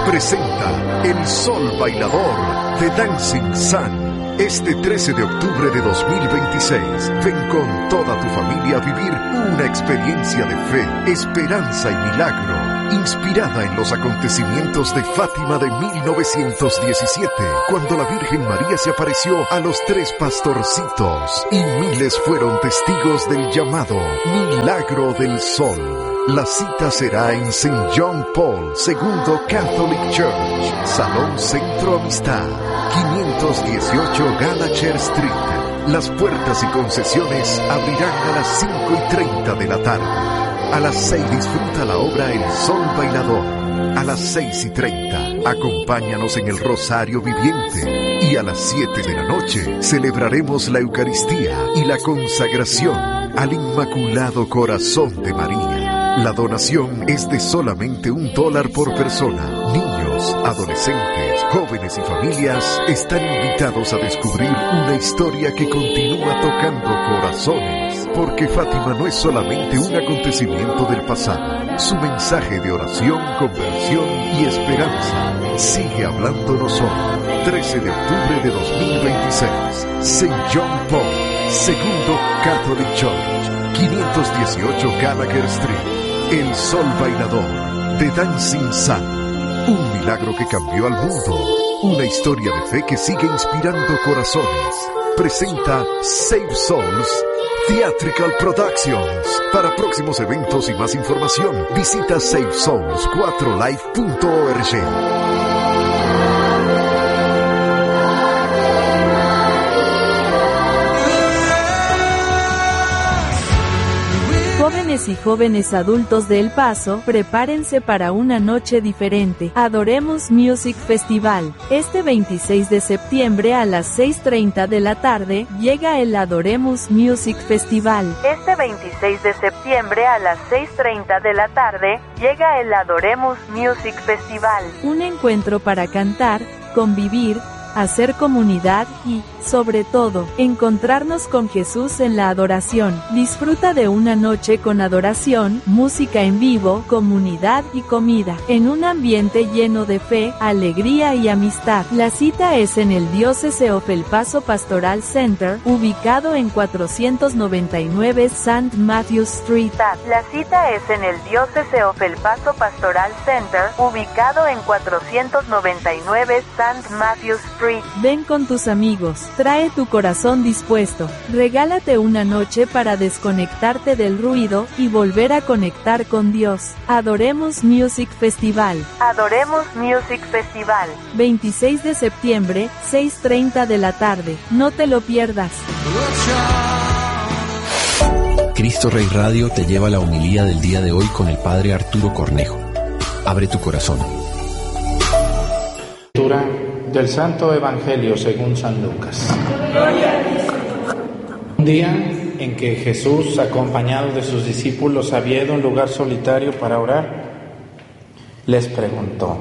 presenta El Sol Bailador de Dancing Sun. Este 13 de octubre de 2026, ven con toda tu familia a vivir una experiencia de fe, esperanza y milagro, inspirada en los acontecimientos de Fátima de 1917, cuando la Virgen María se apareció a los 3 pastorcitos y miles fueron testigos del llamado Milagro del Sol. La cita será en St. John Paul II Catholic Church, Salón Centro Amistad, 518 Gallagher Street. Las puertas y concesiones abrirán a las 5:30 de la tarde. A las 6 disfruta la obra El Sol Bailador. A las 6:30 acompáñanos en el Rosario Viviente. Y a las 7 de la noche celebraremos la Eucaristía y la consagración al Inmaculado Corazón de María. La donación es de solamente $1 por persona. Niños, adolescentes, jóvenes y familias están invitados a descubrir una historia que continúa tocando corazones, porque Fátima no es solamente un acontecimiento del pasado. Su mensaje de oración, conversión y esperanza sigue hablándonos hoy. 13 de octubre de 2026, St. John Paul II Catholic Church, 518 Gallagher Street. El Sol Bailador de Dancing Sun. Un milagro que cambió al mundo. Una historia de fe que sigue inspirando corazones. Presenta Save Souls Theatrical Productions. Para próximos eventos y más información, visita savesouls4life.org. Jóvenes y jóvenes adultos de El Paso, prepárense para una noche diferente. Adoremos Music Festival. Este 26 de septiembre a las 6:30 de la tarde, llega el Adoremos Music Festival. Este 26 de septiembre a las 6:30 de la tarde, llega el Adoremos Music Festival. Un encuentro para cantar, convivir, hacer comunidad y, sobre todo, encontrarnos con Jesús en la adoración. Disfruta de una noche con adoración, música en vivo, comunidad y comida, en un ambiente lleno de fe, alegría y amistad. La cita es en el Diocese of El Paso Pastoral Center, ubicado en 499 St. Matthews Street. La cita es en el Diocese of El Paso Pastoral Center, ubicado en 499 St. Matthews Street. Ven con tus amigos, trae tu corazón dispuesto, regálate una noche para desconectarte del ruido y volver a conectar con Dios. Adoremos Music Festival. Adoremos Music Festival. 26 de septiembre, 6:30 de la tarde. No te lo pierdas. Cristo Rey Radio te lleva a la homilía del día de hoy con el Padre Arturo Cornejo. Abre tu corazón. Del Santo Evangelio según San Lucas. Un día en que Jesús, acompañado de sus discípulos, había ido a un lugar solitario para orar, les preguntó: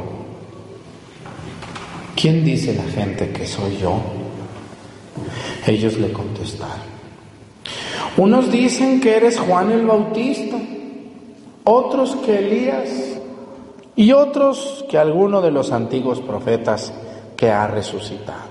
¿quién dice la gente que soy yo? Ellos le contestaron: unos dicen que eres Juan el Bautista, otros que Elías, y otros que alguno de los antiguos profetas que ha resucitado.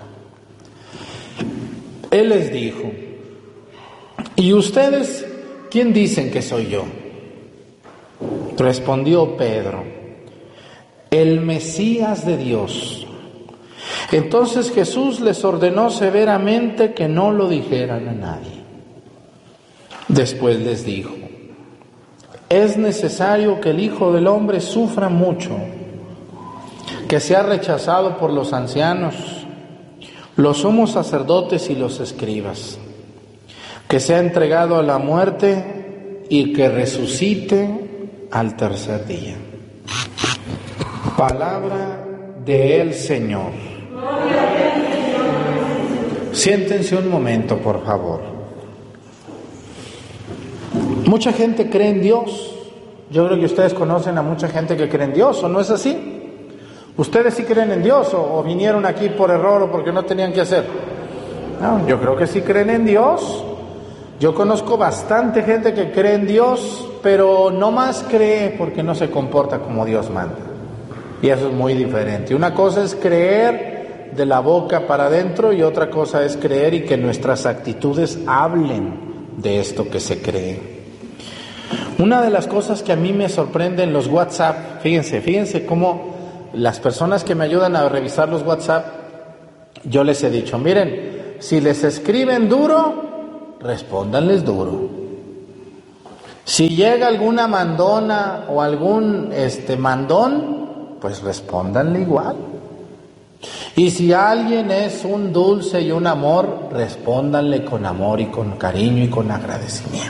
Él les dijo: ¿y ustedes quién dicen que soy yo? Respondió Pedro: el Mesías de Dios. Entonces Jesús les ordenó severamente que no lo dijeran a nadie. Después les dijo: es necesario que el Hijo del Hombre sufra mucho, que sea rechazado por los ancianos, los sumos sacerdotes y los escribas, que sea entregado a la muerte y que resucite al tercer día. Palabra del Señor. Siéntense un momento, por favor. Mucha gente cree en Dios. Yo creo que ustedes conocen a mucha gente que cree en Dios, ¿o no es así? ¿Ustedes sí creen en Dios o vinieron aquí por error o porque no tenían que hacer? No, yo creo que sí creen en Dios. Yo conozco bastante gente que cree en Dios, pero no más cree porque no se comporta como Dios manda. Y eso es muy diferente. Una cosa es creer de la boca para adentro y otra cosa es creer y que nuestras actitudes hablen de esto que se cree. Una de las cosas que a mí me sorprende en los WhatsApp, fíjense cómo las personas que me ayudan a revisar los WhatsApp, yo les he dicho, miren, si les escriben duro, respóndanles duro. Si llega alguna mandona o algún mandón, pues respóndanle igual. Y si alguien es un dulce y un amor, respóndanle con amor y con cariño y con agradecimiento.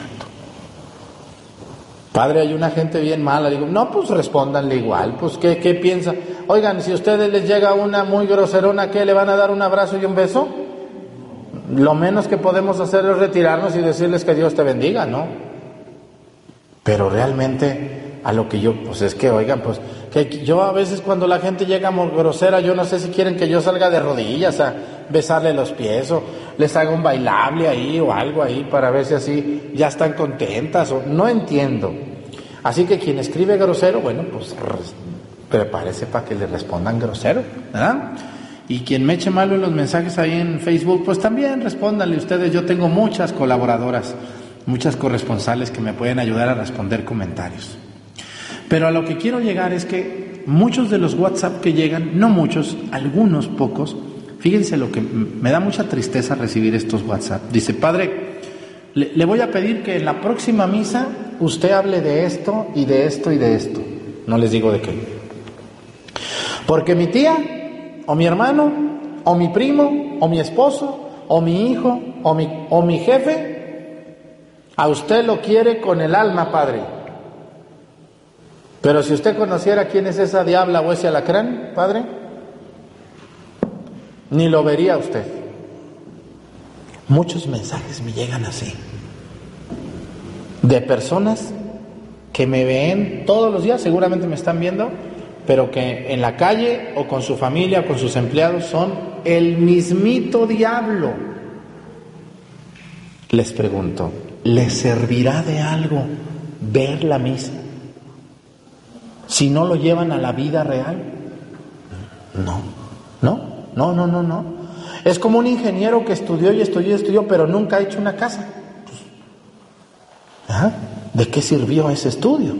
Padre, hay una gente bien mala. Digo, no, pues respóndanle igual. Pues, ¿qué piensa? Oigan, si a ustedes les llega una muy groserona, ¿qué? ¿Le van a dar un abrazo y un beso? Lo menos que podemos hacer es retirarnos y decirles que Dios te bendiga, ¿no? Pero realmente, a lo que yo, pues es que, oigan, pues, que yo a veces cuando la gente llega muy grosera, yo no sé si quieren que yo salga de rodillas a besarle los pies o les haga un bailable ahí o algo ahí para ver si así ya están contentas o no entiendo. Así que quien escribe grosero, bueno, pues prepárese para que le respondan grosero, ¿verdad? Y quien me eche malo en los mensajes ahí en Facebook, pues también respóndanle ustedes. Yo tengo muchas colaboradoras, muchas corresponsales que me pueden ayudar a responder comentarios. Pero a lo que quiero llegar es que muchos de los WhatsApp que llegan, no muchos, algunos pocos, fíjense lo que me da mucha tristeza recibir estos WhatsApp. Dice, padre, le voy a pedir que en la próxima misa usted hable de esto y de esto y de esto. No les digo de qué. Porque mi tía, o mi hermano, o mi primo, o mi esposo, o mi hijo, o mi jefe, a usted lo quiere con el alma, padre. Pero si usted conociera quién es esa diabla o ese alacrán, padre, ni lo vería usted. Muchos mensajes me llegan así, de personas que me ven todos los días, seguramente me están viendo, pero que en la calle o con su familia o con sus empleados son el mismito diablo. Les pregunto, ¿les servirá de algo ver la misa si no lo llevan a la vida real? No. Es como un ingeniero que estudió, pero nunca ha hecho una casa. ¿De qué sirvió ese estudio?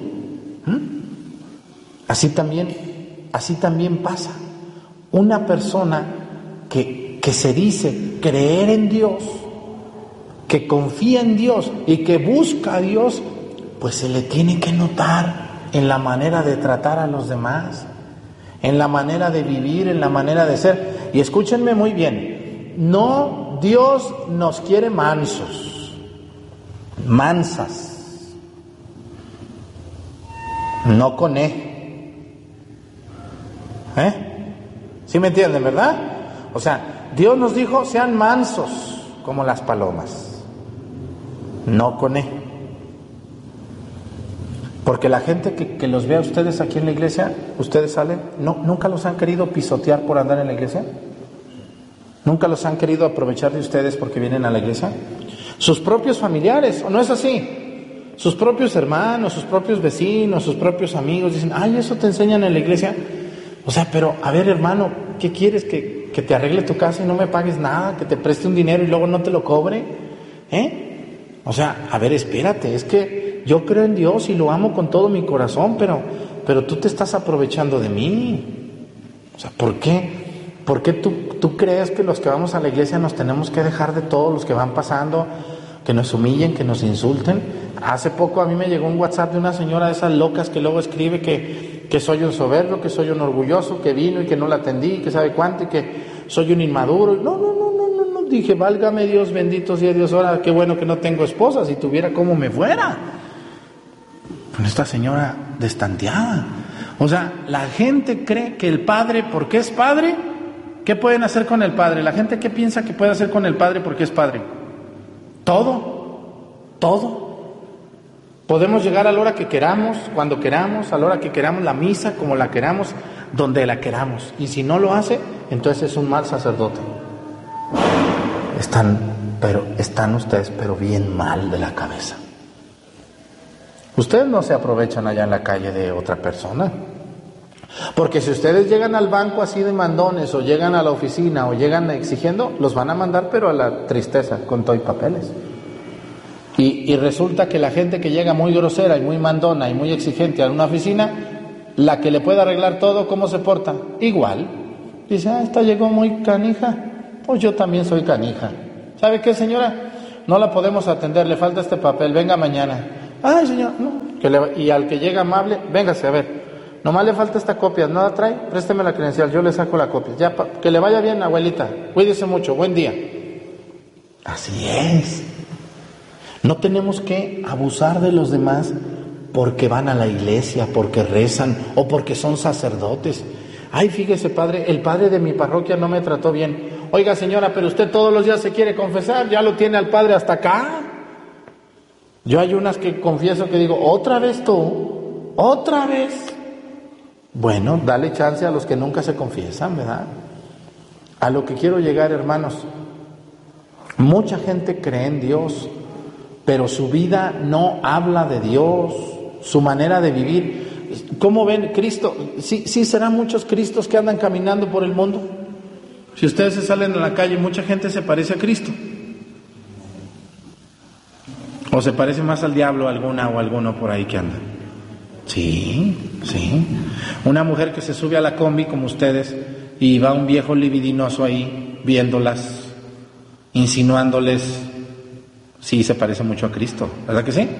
Así también pasa. Una persona que se dice creer en Dios, que confía en Dios y que busca a Dios, pues se le tiene que notar en la manera de tratar a los demás, en la manera de vivir, en la manera de ser. Y escúchenme muy bien, no, Dios nos quiere mansos, mansas, no con ¿Sí me entienden, verdad? O sea, Dios nos dijo, sean mansos como las palomas, no con Porque la gente que los ve a ustedes aquí en la iglesia, ustedes salen, ¿nunca los han querido pisotear por andar en la iglesia? ¿Nunca los han querido aprovechar de ustedes porque vienen a la iglesia? Sus propios familiares, ¿o no es así? Sus propios hermanos, sus propios vecinos, sus propios amigos dicen, ay, ¿eso te enseñan en la iglesia? O sea, pero a ver, hermano, ¿qué quieres? ¿Que te arregle tu casa y no me pagues nada? ¿Que te preste un dinero y luego no te lo cobre? O sea, a ver, espérate, es que yo creo en Dios y lo amo con todo mi corazón, pero tú te estás aprovechando de mí. O sea, ¿por qué? ¿Por qué tú crees que los que vamos a la iglesia nos tenemos que dejar de todos los que van pasando, que nos humillen, que nos insulten? Hace poco a mí me llegó un WhatsApp de una señora de esas locas que luego escribe que soy un soberbio, que soy un orgulloso, que vino y que no la atendí, que sabe cuánto, y que soy un inmaduro. No. Dije, válgame Dios, bendito sea Dios, ahora qué bueno que no tengo esposa, si tuviera cómo me fuera. Con esta señora destanteada. O sea, la gente cree que el padre, porque es padre, ¿qué pueden hacer con el padre? La gente, ¿qué piensa que puede hacer con el padre porque es padre? Todo. Podemos llegar a la hora que queramos, cuando queramos, a la hora que queramos, la misa como la queramos, donde la queramos. Y si no lo hace, entonces es un mal sacerdote. Están ustedes pero bien mal de la cabeza. Ustedes no se aprovechan allá en la calle de otra persona. Porque si ustedes llegan al banco así de mandones, o llegan a la oficina, o llegan exigiendo, los van a mandar pero a la tristeza, con todo y papeles. Y resulta que la gente que llega muy grosera y muy mandona y muy exigente a una oficina, la que le puede arreglar todo, ¿cómo se porta? Igual. Dice, esta llegó muy canija, pues yo también soy canija. ¿Sabe qué, señora? No la podemos atender, le falta este papel, venga mañana. Ay, señor, no. Y al que llega amable, véngase a ver. Nomás le falta esta copia, ¿no la trae? Présteme la credencial, yo le saco la copia. Ya, que le vaya bien, abuelita. Cuídese mucho, buen día. Así es. No tenemos que abusar de los demás porque van a la iglesia, porque rezan o porque son sacerdotes. Ay, fíjese, padre, el padre de mi parroquia no me trató bien. Oiga, señora, pero usted todos los días se quiere confesar, ya lo tiene al padre hasta acá. Yo hay unas que confieso que digo, ¿otra vez tú? ¿Otra vez? Bueno, dale chance a los que nunca se confiesan, ¿verdad? A lo que quiero llegar, hermanos, mucha gente cree en Dios, pero su vida no habla de Dios, su manera de vivir. ¿Cómo ven Cristo? Sí, serán muchos Cristos que andan caminando por el mundo. Si ustedes se salen a la calle, mucha gente se parece a Cristo. O se parece más al diablo alguna o alguno por ahí que anda. Sí. Una mujer que se sube a la combi como ustedes y va un viejo libidinoso ahí viéndolas, insinuándoles. Sí, se parece mucho a Cristo, ¿verdad que sí?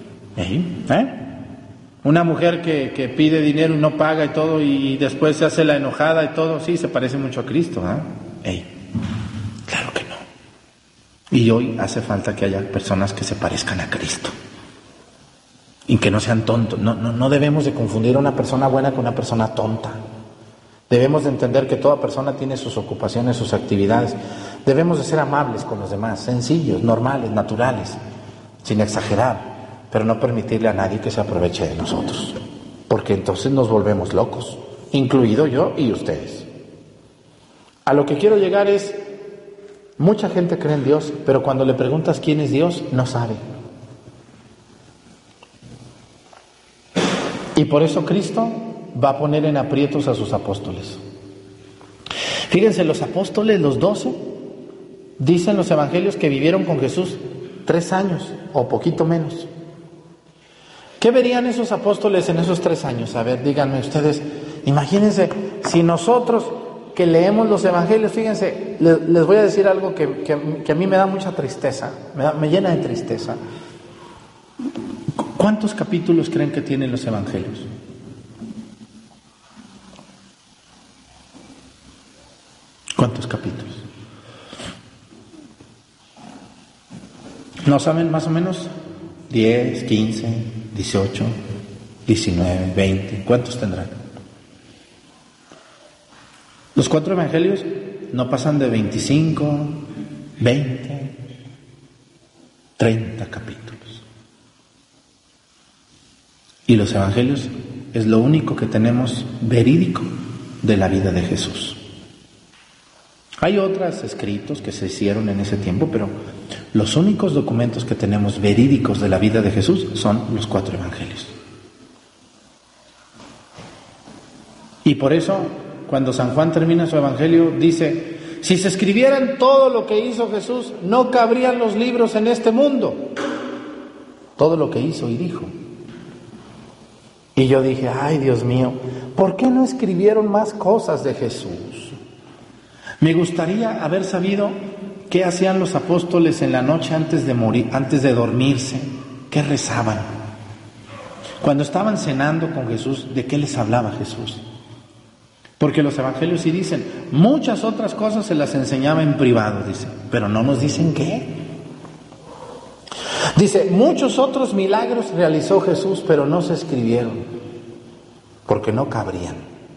Una mujer que pide dinero y no paga y todo, y después se hace la enojada y todo, sí, se parece mucho a Cristo, Claro que no. Y hoy hace falta que haya personas que se parezcan a Cristo y que no sean tontos. No debemos de confundir a una persona buena con una persona tonta. Debemos de entender que toda persona tiene sus ocupaciones, sus actividades. Debemos de ser amables con los demás, sencillos, normales, naturales, sin exagerar, pero no permitirle a nadie que se aproveche de nosotros, porque entonces nos volvemos locos, incluido yo y ustedes. A lo que quiero llegar es, mucha gente cree en Dios, pero cuando le preguntas quién es Dios, no sabe. Y por eso Cristo va a poner en aprietos a sus apóstoles. Fíjense, los apóstoles, los 12, dicen los evangelios que vivieron con Jesús 3 años o poquito menos. ¿Qué verían esos apóstoles en esos 3 años? A ver, díganme ustedes, imagínense, si nosotros que leemos los evangelios, fíjense, les voy a decir algo que a mí me da mucha tristeza, me llena de tristeza. ¿Cuántos capítulos creen que tienen los evangelios? ¿Cuántos capítulos? ¿No saben más o menos? 10, 15, 18, 19, 20. ¿Cuántos tendrán? Los 4 evangelios no pasan de 25, 20, 30 capítulos. Y los evangelios es lo único que tenemos verídico de la vida de Jesús. Hay otros escritos que se hicieron en ese tiempo, pero los únicos documentos que tenemos verídicos de la vida de Jesús son los 4 evangelios. Y por eso, cuando San Juan termina su evangelio, dice, si se escribieran todo lo que hizo Jesús, no cabrían los libros en este mundo. Todo lo que hizo y dijo. Y yo dije, ay Dios mío, ¿por qué no escribieron más cosas de Jesús? Me gustaría haber sabido qué hacían los apóstoles en la noche antes de morir, antes de dormirse, qué rezaban. Cuando estaban cenando con Jesús, ¿de qué les hablaba Jesús? Porque los evangelios sí dicen, muchas otras cosas se las enseñaba en privado, dice, pero no nos dicen qué. Dice, muchos otros milagros realizó Jesús, pero no se escribieron, porque no cabrían.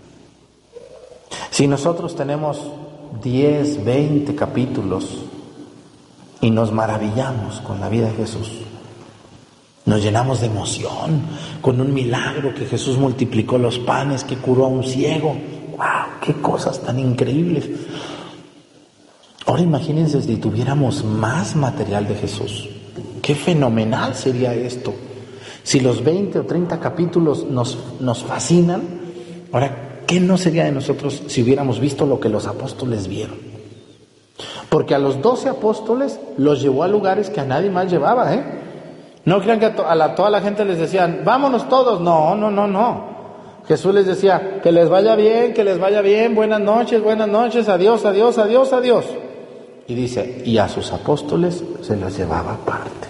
Si nosotros tenemos 10, 20 capítulos y nos maravillamos con la vida de Jesús, nos llenamos de emoción con un milagro que Jesús multiplicó los panes, que curó a un ciego. ¡Wow! ¡Qué cosas tan increíbles! Ahora imagínense si tuviéramos más material de Jesús. ¡Qué fenomenal sería esto! Si los 20 o 30 capítulos nos fascinan, ahora ¿qué no sería de nosotros si hubiéramos visto lo que los apóstoles vieron? Porque a los 12 apóstoles los llevó a lugares que a nadie más llevaba, No crean que a toda la gente les decían, vámonos todos. No. Jesús les decía, que les vaya bien, buenas noches, adiós. Y dice, y a sus apóstoles se los llevaba aparte.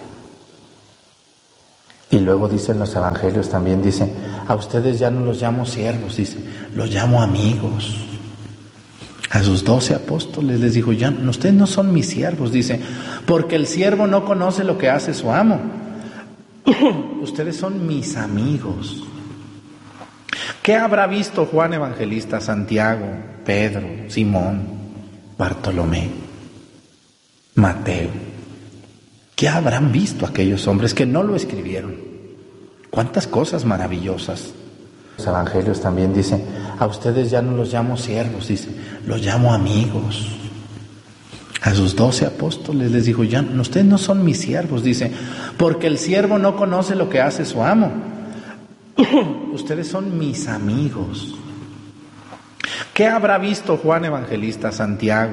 Y luego dicen los evangelios también, dice, a ustedes ya no los llamo siervos, dice, los llamo amigos. A sus 12 apóstoles les dijo, ya, ustedes no son mis siervos, dice, porque el siervo no conoce lo que hace su amo. Ustedes son mis amigos. ¿Qué habrá visto Juan Evangelista, Santiago, Pedro, Simón, Bartolomé, Mateo? ¿Qué habrán visto aquellos hombres que no lo escribieron? ¿Cuántas cosas maravillosas? Los evangelios también dicen, a ustedes ya no los llamo siervos, dice, los llamo amigos. A sus 12 apóstoles les dijo, ya, ustedes no son mis siervos, dice, porque el siervo no conoce lo que hace su amo. Ustedes son mis amigos. ¿Qué habrá visto Juan Evangelista, Santiago,